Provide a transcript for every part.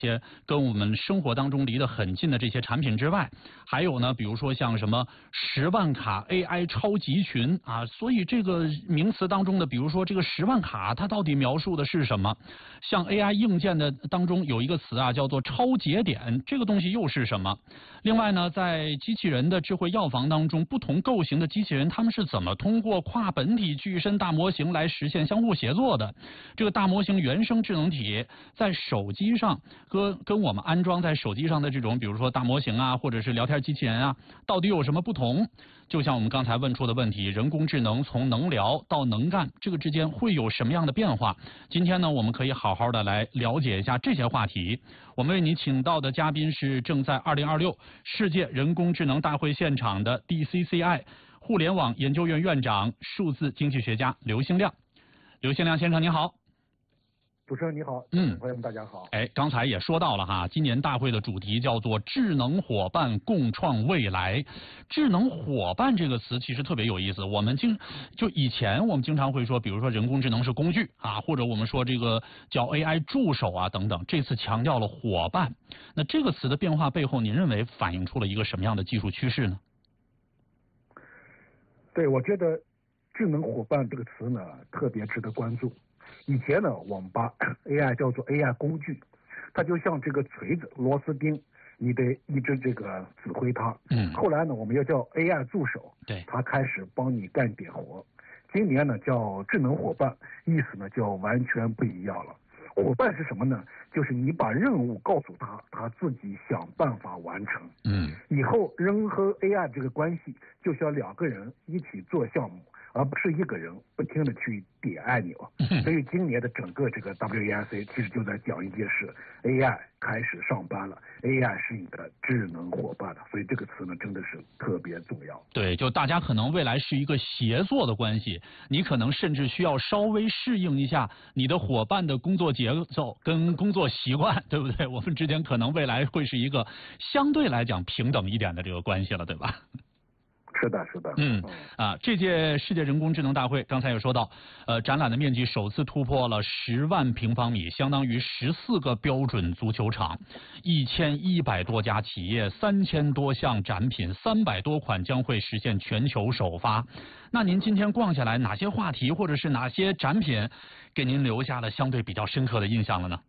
些跟我们生活当中离得很近的这些产品之外，还有呢，比如说像什么10万卡 AI 超集群啊，所以这个名词当中的，比如说这个10万卡，它到底描述的是什么？像 AI 硬件的当中有一个词啊，叫做超节点，这个东西又是什么？另外呢，在机器人的智慧药房当中，不同构型的机器人，他们是怎么通过跨本体具身大模型来实现相互协作的？这个大模型原生智能体在手机上跟我们安装在手机上的这种，比如说大模型啊，或者是聊天机器人啊，到底有什么不同？就像我们刚才问出的问题，人工智能从能聊到能干，这个之间会有什么样的变化？今天呢，我们可以好好的来了解一下这些话题。我们为你请到的嘉宾是正在2026世界人工智能大会现场的 DCCI 互联网研究院院长、数字经济学家刘兴亮。刘兴亮先生您好。 主持人你好，朋友们大家好。 刚才也说到了哈，今年大会的主题叫做智能伙伴共创未来。智能伙伴这个词其实特别有意思，我们以前我们经常会说，比如说人工智能是工具啊，或者我们说这个叫 AI 助手啊等等，这次强调了伙伴。那这个词的变化背后，您认为反映出了一个什么样的技术趋势呢？ 对，我觉得智能伙伴这个词呢特别值得关注。以前呢，我们把 AI 叫做 AI 工具，它就像这个锤子、螺丝钉，你得一直这个指挥它。后来呢，我们又叫 AI 助手， 对， 它开始帮你干点活。今年呢叫智能伙伴，意思呢就完全不一样了。伙伴是什么呢？就是你把任务告诉他，他自己想办法完成。以后人和 AI 这个关系就像2个人一起做项目，而不是一个人不停的去点按钮。所以今年的整个这个 WEIC 其实就在讲一件事 ，AI 开始上班了 ，AI 是一个智能伙伴的，所以这个词呢真的是特别重要。 对，就大家可能未来是一个协作的关系，你可能甚至需要稍微适应一下你的伙伴的工作节奏跟工作习惯，对不对？我们之间可能未来会是一个相对来讲平等一点的这个关系了，对吧？ 是的，是的。 这届世界人工智能大会刚才也说到，展览的面积首次突破了10万平方米，相当于14个标准足球场，1100多家企业，3000多项展品，300多款将会实现全球首发。那您今天逛下来，哪些话题或者是哪些展品给您留下了相对比较深刻的印象了呢？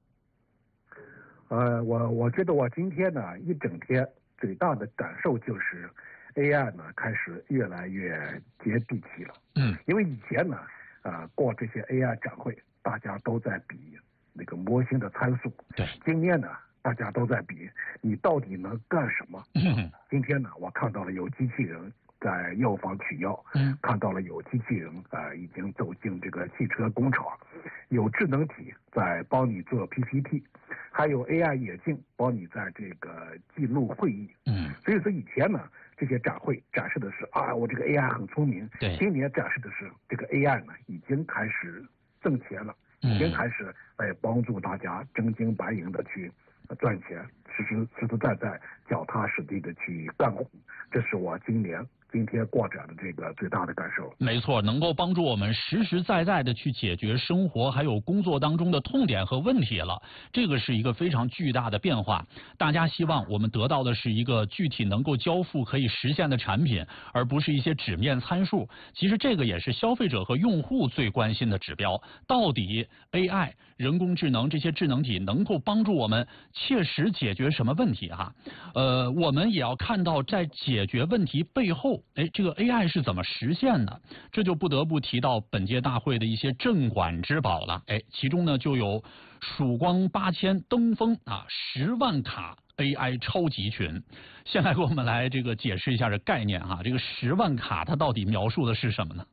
我觉得我今天呢一整天最大的感受就是AI 呢开始越来越接地气了。因为以前呢，逛这些 AI 展会，大家都在比那个模型的参数。 对。 今天呢，大家都在比你到底能干什么。今天呢，我看到了有机器人在药房取药，看到了有机器人已经走进这个汽车工厂，有智能体在帮你做 PPT， 还有 AI 眼镜帮你在这个记录会议。所以说以前呢，这些展会展示的是我这个 AI 很聪明。 对。 今年展示的是这个 AI 呢已经开始挣钱了，已经开始来帮助大家真金白银的去赚钱，实实在在、脚踏实地的去干活。这是我今天逛展的这个最大的感受。 没错，能够帮助我们实实在在的去解决生活还有工作当中的痛点和问题了，这个是一个非常巨大的变化。大家希望我们得到的是一个具体能够交付可以实现的产品，而不是一些纸面参数。其实这个也是消费者和用户最关心的指标，到底 AI 人工智能这些智能体能够帮助我们切实解决什么问题哈？我们也要看到在解决问题背后，这个 AI 是怎么实现的？这就不得不提到本届大会的一些镇馆之宝了。其中呢就有曙光8000登峰10万卡 AI 超集群。先来给我们来这个解释一下这概念哈，这个10万卡它到底描述的是什么呢？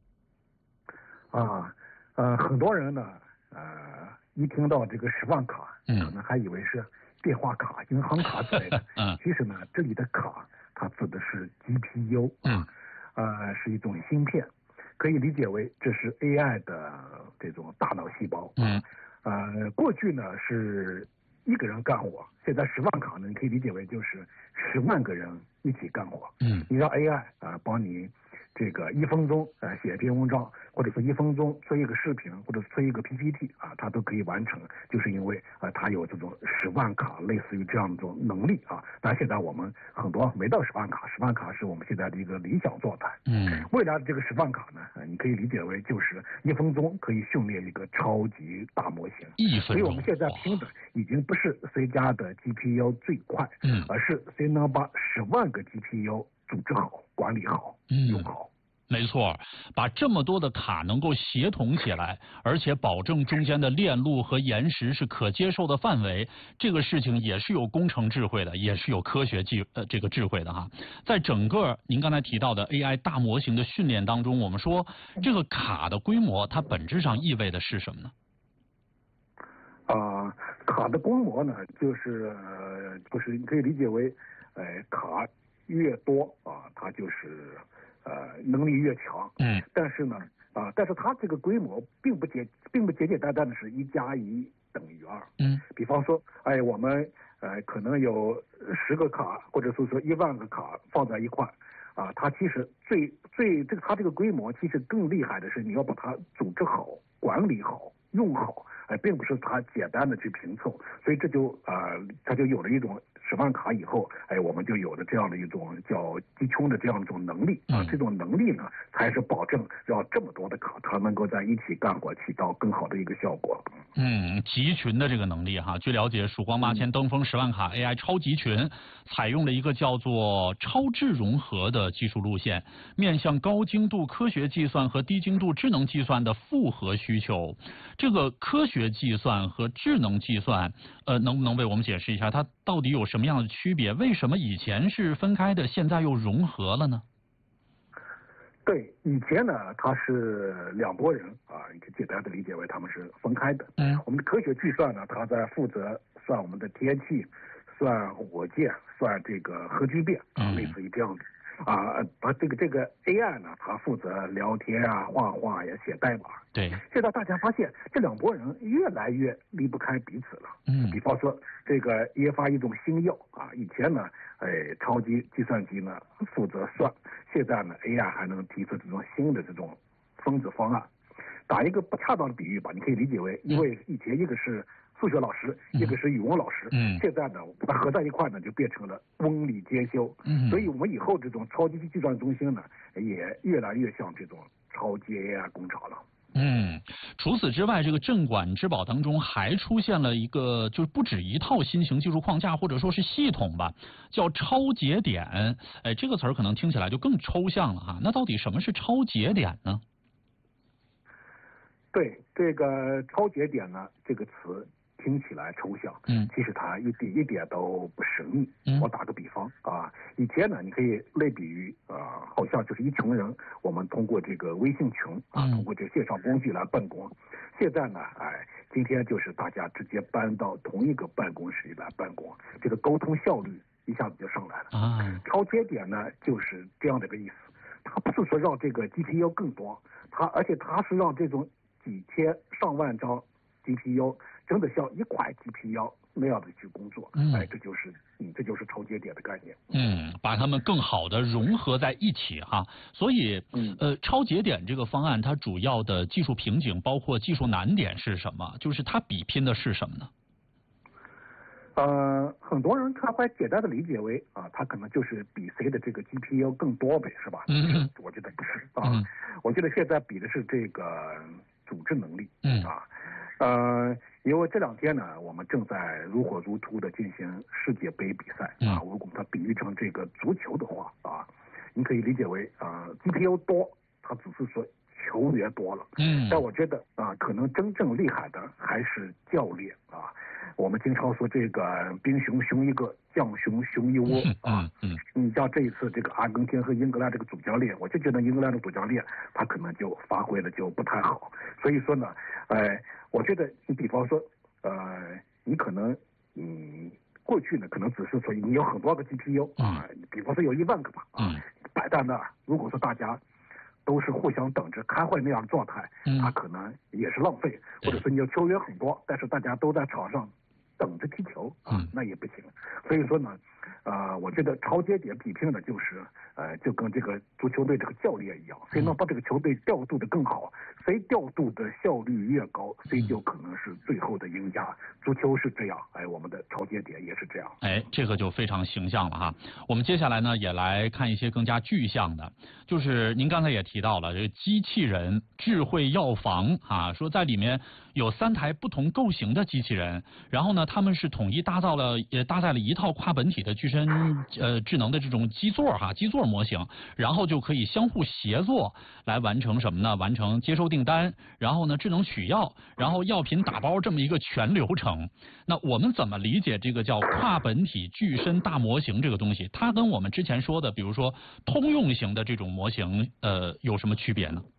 很多人呢一听到这个10万卡，可能还以为是电话卡、银行卡之类的。其实呢，这里的卡它指的是 GPU，是一种芯片，可以理解为这是 AI 的这种大脑细胞。过去呢是一个人干活，现在10万卡呢，你可以理解为就是10万个人一起干活。你让 AI 帮你这个1分钟写一篇文章，或者说1分钟做一个视频，或者做一个 PPT 啊，它都可以完成，就是因为它有这种10万卡类似于这样一种能力啊。但现在我们很多没到10万卡，10万卡是我们现在的一个理想状态。未来的这个10万卡呢，你可以理解为就是1分钟可以训练一个超级大模型。所以我们现在拼的已经不是谁家的 GPU 最快，而是谁能把10万个 GPU 组织好、管理好、用好。 没错，把这么多的卡能够协同起来，而且保证中间的链路和延时是可接受的范围，这个事情也是有工程智慧的，也是有科学这个智慧的哈。在整个您刚才提到的 AI 大模型的训练当中，我们说这个卡的规模，它本质上意味的是什么呢？ 卡的规模呢，就是你可以理解为，卡越多啊，它就是能力越强。但是呢，但是它这个规模并不简单的是1+1等于2。比方说，我们可能有10个卡，或者说1万个卡放在一块，它其实它这个规模其实更厉害的是你要把它组织好、管理好、用好，并不是它简单的去拼凑，所以它就有了一种10万卡以后，我们就有了这样的一种叫集群的这样一种能力啊，这种能力呢才是保证让这么多的卡它能够在一起干活，起到更好的一个效果。 集群的这个能力哈，据了解，曙光8000登峰10万卡 AI 超集群采用了一个叫做超智融合的技术路线，面向高精度科学计算和低精度智能计算的复合需求。这个科学计算和智能计算，能不能为我们解释一下它到底有什么样的区别？为什么以前是分开的，现在又融合了呢？ 对，以前呢，它是2拨人啊，你可以简单的理解为他们是分开的。我们的科学计算呢，它在负责算我们的天气，算火箭，算这个核聚变啊，类似于这样子。它这个 AI 呢，它负责聊天啊、画画呀、写代码。 对。 现在大家发现这2拨人越来越离不开彼此了。比方说这个研发一种新药啊，以前呢，超级计算机呢负责算，现在呢 AI 还能提出这种新的这种分子方案。打一个不恰当的比喻吧，你可以理解为，因为以前一个是数学老师，一个是语文老师，现在呢把它合在一块呢就变成了文理兼修。所以我们以后这种超级计算中心呢也越来越像这种超级 AI 工厂了。 除此之外，这个镇馆之宝当中还出现了一个，就是不止一套新型技术框架或者说是系统吧，叫超节点。这个词儿可能听起来就更抽象了哈。那到底什么是超节点呢？ 对，这个超节点呢，这个词听起来抽象，其实它一点都不神秘。我打个比方啊，以前呢，你可以类比于好像就是一群人，我们通过这个微信群通过这个线上工具来办公。现在呢，今天就是大家直接搬到同一个办公室里来办公，这个沟通效率一下子就上来了。超节点呢，就是这样的一个意思。它不是说让这个 GPU 更多，而且它是让这种几千上万张 GPU 真的像一块 GPU 那样的去工作。这就是超节点的概念。 把它们更好的融合在一起哈。所以超节点这个方案它主要的技术瓶颈包括技术难点是什么？就是它比拼的是什么呢？ 很多人他会简单的理解为他可能就是比谁的这个 GPU 更多呗，是吧？我觉得不是我觉得现在比的是这个组织能力。因为这2天呢，我们正在如火如荼的进行世界杯比赛如果它比喻成这个足球的话你可以理解为GPU 多，它只是说球员多了。但我觉得可能真正厉害的还是教练我们经常说这个兵熊熊一个，将熊熊一窝你像这一次这个阿根廷和英格兰这个主教练，我就觉得英格兰的主教练他可能就发挥的就不太好。所以说呢，我觉得你比方说你可能过去呢可能只是说你有很多个 GPU 比方说有1万个吧摆在那，如果说大家都是互相等着开会那样的状态，它可能也是浪费。或者说你有球员很多，但是大家都在场上等着踢球那也不行。所以说呢， 我觉得超节点比拼的就是，就跟这个足球队这个教练一样，谁能把这个球队调度的更好，谁调度的效率越高，谁就可能是最后的赢家。足球是这样，我们的超节点也是这样。 这个就非常形象了哈。我们接下来呢也来看一些更加具象的，就是您刚才也提到了这个机器人智慧药房啊，说在里面有3台不同构型的机器人，然后呢他们是统一搭载了一套跨本体的具身智能的这种基座模型，然后就可以相互协作来完成什么呢？完成接收订单，然后呢智能取药，然后药品打包这么一个全流程。那我们怎么理解这个叫跨本体具身大模型这个东西？它跟我们之前说的，比如说通用型的这种模型，有什么区别呢？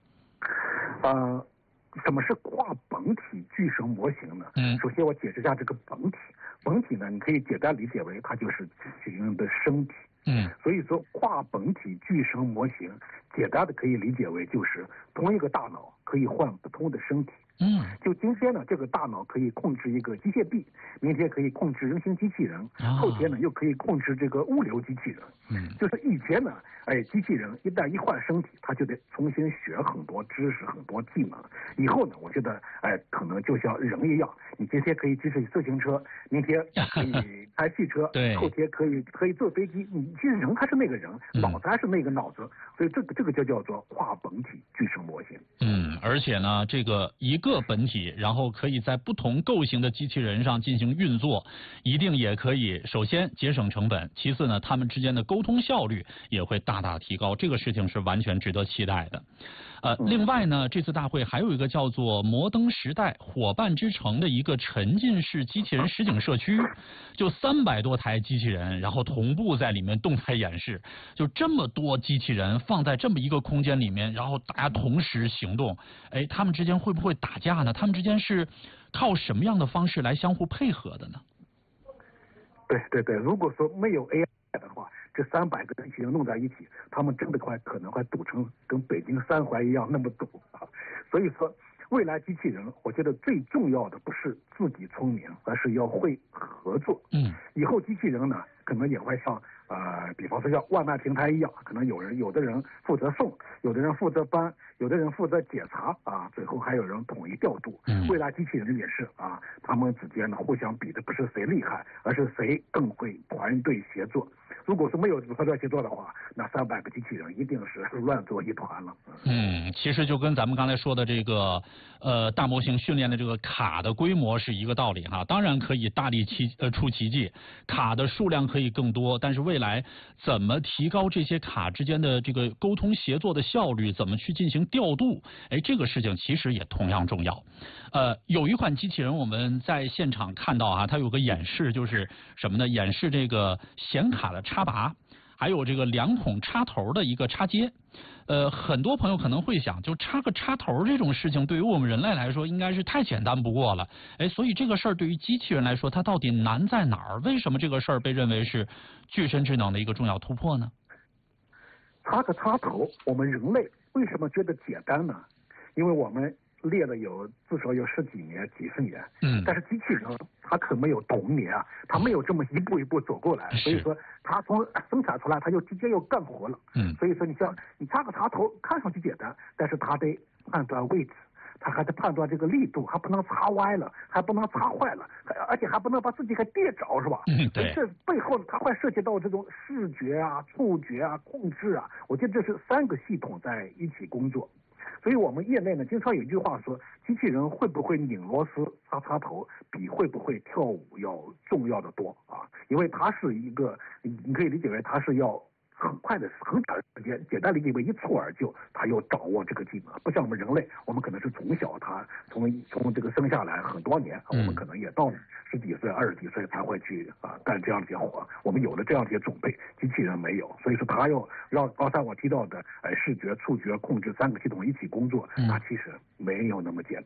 什么是跨本体具身模型呢？首先我解释一下这个本体。本体呢，你可以简单理解为它就是机器人的身体。所以说跨本体具身模型，简单的可以理解为就是同一个大脑可以换不同的身体。就今天呢，这个大脑可以控制一个机械臂，明天可以控制人形机器人，后天呢又可以控制这个物流机器人。就是以前呢，机器人一旦换身体，他就得重新学很多知识、很多技能。以后呢，我觉得可能就像人一样，你今天可以骑自行车，明天可以开汽车，后天可以坐飞机。你其实人还是那个人，脑子还是那个脑子，所以这个就叫做跨本体具身模型。 而且呢，这个一个本体，然后可以在不同构型的机器人上进行运作，一定也可以首先节省成本，其次呢，他们之间的沟通效率也会大大提高，这个事情是完全值得期待的。另外呢，这次大会还有一个叫做摩登时代伙伴之城的一个沉浸式机器人实景社区，就300多台机器人，然后同步在里面动态演示，就这么多机器人放在这么一个空间里面，然后大家同时行动，他们之间会不会打架呢？他们之间是靠什么样的方式来相互配合的呢？ 对，如果说没有 AI 的话，这300个机器人弄在一起，他们真的可能会堵成跟北京3环一样那么堵啊！所以说，未来机器人，我觉得最重要的不是自己聪明，而是要会合作。以后机器人呢，可能也会像比方说像外卖平台一样，可能有的人负责送，有的人负责搬，有的人负责检查啊，最后还有人统一调度。未来机器人也是啊，他们之间呢互相比的不是谁厉害，而是谁更会团队协作。如果是没有团队协作的话，那300个机器人一定是乱作一团了。 其实就跟咱们刚才说的这个大模型训练的这个卡的规模是一个道理哈。当然可以大力出奇迹，卡的数量可以更多，但是未来怎么提高这些卡之间的这个沟通协作的效率，怎么去进行调度，这个事情其实也同样重要。有一款机器人我们在现场看到啊，它有个演示，就是什么呢？演示这个显卡的插拔，还有这个2孔插头的一个插接。很多朋友可能会想，就插个插头这种事情，对于我们人类来说应该是太简单不过了。所以这个事儿对于机器人来说，它到底难在哪儿？为什么这个事儿被认为是具身智能的一个重要突破呢？ 插个插头，我们人类为什么觉得简单呢？因为我们练了至少有10几年、几十年，但是机器人它可没有童年啊，它没有这么一步一步走过来，所以说它从生产出来，它就直接要干活了。所以说你像你插个插头，看上去简单，但是它得判断位置，它还得判断这个力度，还不能插歪了，还不能插坏了，而且还不能把自己给跌着，是吧？对。这背后它会涉及到这种视觉啊、触觉啊、控制啊，我觉得这是3个系统在一起工作。所以我们业内呢，经常有一句话说，机器人会不会拧螺丝、插插头，比会不会跳舞要重要的多啊！因为它是一个，你可以理解为它是要很快的、很短时间，简单理解为一蹴而就，他要掌握这个技能，不像我们人类，我们可能是从小从这个生下来很多年，我们可能也到10几岁、20几岁才会去干这样一些活，我们有了这样一些准备，机器人没有，所以说他要让刚才我提到的视觉、触觉、控制3个系统一起工作，那其实没有那么简单。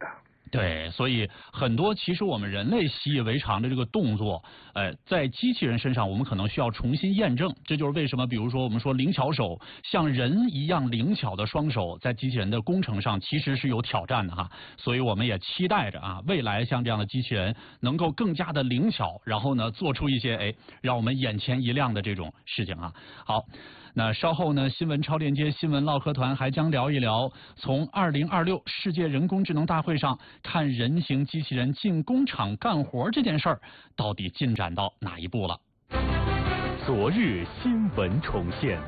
对，所以很多其实我们人类习以为常的这个动作，在机器人身上我们可能需要重新验证。这就是为什么，比如说我们说灵巧手，像人一样灵巧的双手，在机器人的工程上其实是有挑战的哈。所以我们也期待着啊，未来像这样的机器人能够更加的灵巧，然后呢做出一些让我们眼前一亮的这种事情啊。好。那稍后呢，新闻超链接新闻唠嗑团还将聊一聊从2026世界人工智能大会上看人形机器人进工厂干活这件事儿到底进展到哪一步了。 昨日新闻重现。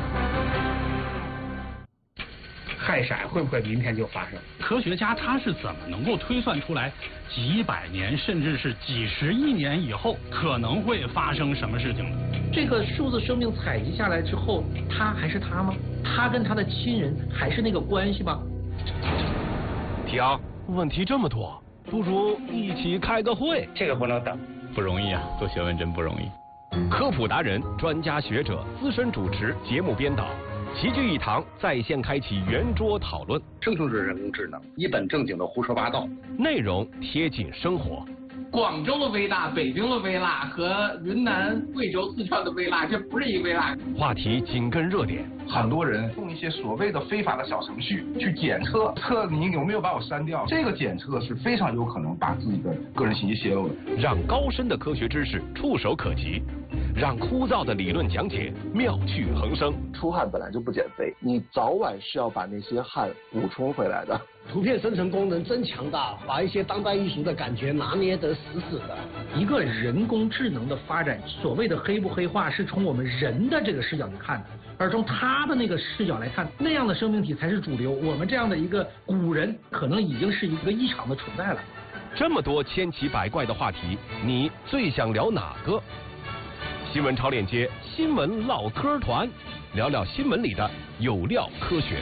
氦闪会不会明天就发生？ 科学家他是怎么能够推算出来几百年甚至是几十亿年以后可能会发生什么事情呢？ 这个数字生命采集下来之后，他还是他吗？他跟他的亲人还是那个关系吗？ 听，问题这么多，不如一起开个会。 这个不能等， 不容易啊，做学问真不容易。科普达人、专家学者、资深主持、节目编导。齐聚一堂，在线开启圆桌讨论。 生成式人工智能一本正经的胡说八道， 内容贴近生活。 广州的微辣、北京的微辣和云南、贵州、四川的微辣，这不是一个微辣。 话题紧跟热点， 很多人用一些所谓的非法的小程序去检测你有没有把我删掉，这个检测是非常有可能把自己的个人信息泄露的。 让高深的科学知识触手可及，让枯燥的理论讲解妙趣横生。 出汗本来就不减肥，你早晚是要把那些汗补充回来的。 图片生成功能真强大，把一些当代艺术的感觉拿捏得死死的。 一个人工智能的发展，所谓的黑不黑化，是从我们人的这个视角去看的，而从他的那个视角来看，那样的生命体才是主流。我们这样的一个古人，可能已经是一个异常的存在了。 这么多千奇百怪的话题，你最想聊哪个？新闻超链接新闻唠嗑团，聊聊新闻里的有料科学。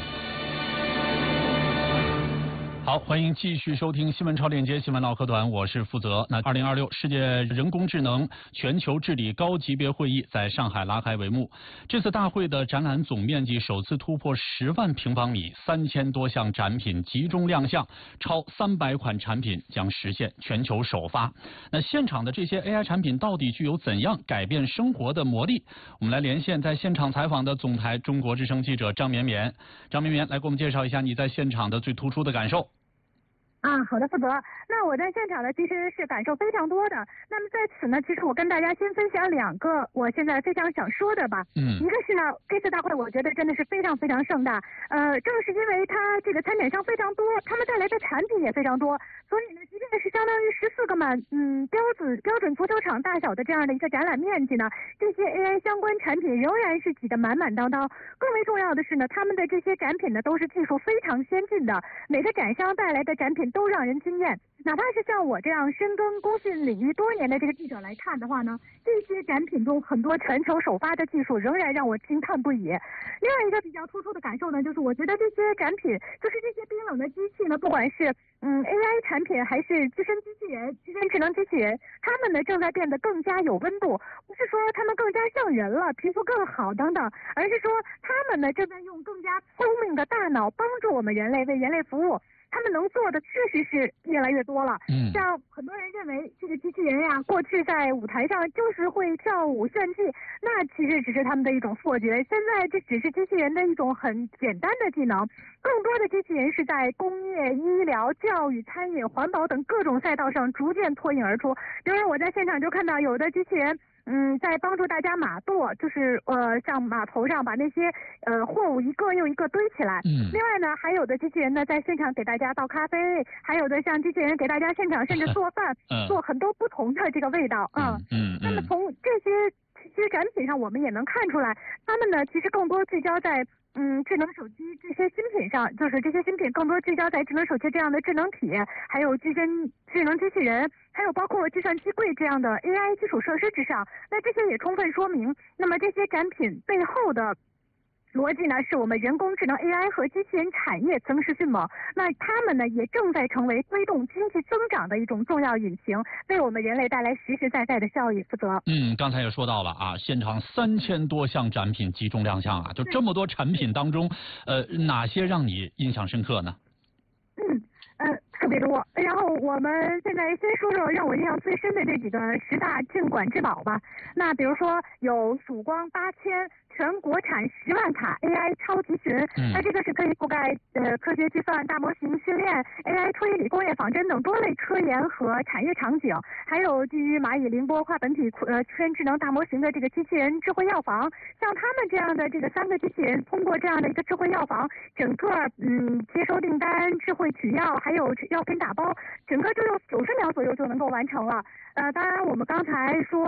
好，欢迎继续收听新闻超链接新闻唠嗑团，我是负责。那2026世界人工智能全球治理高级别会议在上海拉开帷幕。这次大会的展览总面积首次突破10万平方米，3000多项展品集中亮相，超300款产品将实现全球首发。那现场的这些 AI 产品到底具有怎样改变生活的魔力？我们来连线在现场采访的总台中国之声记者张绵绵。张绵绵来给我们介绍一下你在现场的最突出的感受。 好的，负责。那我在现场呢，其实是感受非常多的。那么在此呢，其实我跟大家先分享2个我现在非常想说的吧。一个是呢，这次大会我觉得真的是非常非常盛大。正是因为它这个参展商非常多，他们带来的产品也非常多，所以呢，即便是相当于14个标准足球场大小的这样的一个展览面积呢，这些 AI 相关产品仍然是挤得满满当当。更为重要的是呢，他们的这些展品呢都是技术非常先进的，每个展商带来的展品都让人惊艳。哪怕是像我这样深耕工信领域多年的这个记者来看的话呢，这些展品中很多全球首发的技术仍然让我惊叹不已。另外一个比较突出的感受呢，就是我觉得这些展品，就是这些冰冷的机器呢，不管是AI 产品还是自身智能机器人，他们呢正在变得更加有温度，不是说他们更加像人了，皮肤更好等等，而是说他们呢正在用更加聪明的大脑帮助我们人类，为人类服务。他们能做的确实是越来越多了。像很多人认为这个机器人呀，过去在舞台上就是会跳舞炫技，那其实只是他们的一种错觉。现在这只是机器人的一种很简单的技能，更多的机器人是在工业、医疗、教育、餐饮、环保等各种赛道上逐渐脱颖而出。比如说我在现场就看到有的机器人在帮助大家码垛，就是像码头上把那些货物一个又一个堆起来。另外呢，还有的机器人呢在现场给大家倒咖啡，还有的像机器人给大家现场甚至做饭，做很多不同的这个味道。那么从这些展品上，我们也能看出来，他们呢其实更多聚焦在智能手机这些新品上，就是这些新品更多聚焦在智能手机这样的智能体，还有智能机器人，还有包括计算机柜这样的 AI 基础设施之上。那这些也充分说明，那么这些展品背后的逻辑呢，是我们人工智能 AI 和机器人产业增势迅猛，那他们呢也正在成为推动经济增长的一种重要引擎，为我们人类带来实实在在的效益。负责。 刚才也说到了啊，现场3000多项展品集中亮相啊，就这么多产品当中，哪些让你印象深刻呢？ 首别多。然后我们现在先说说让我印象最深的这几个10大镇馆之宝吧。那比如说有曙光8000。全国产10万卡 AI 超级群，那这个是可以覆盖科学计算、大模型训练、AI 推理、工业仿真等多类科研和产业场景，还有基于蚂蚁凌波跨本体圈智能大模型的这个机器人智慧药房，像他们这样的这个3个机器人，通过这样的一个智慧药房，整个接收订单、智慧取药，还有药品打包，整个就用90秒左右就能够完成了。当然我们刚才说